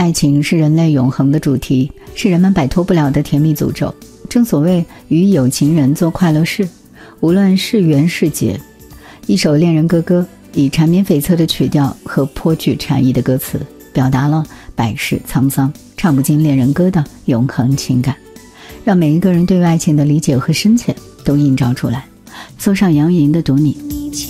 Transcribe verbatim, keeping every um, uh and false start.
爱情是人类永恒的主题，是人们摆脱不了的甜蜜诅咒。正所谓与有情人做快乐事，无论是缘是劫。一首恋人歌歌，以缠绵悱恻的曲调和颇具禅意的歌词，表达了百世沧桑唱不尽恋人歌的永恒情感，让每一个人对于爱情的理解和深浅都映照出来。送上杨钰莹的读你。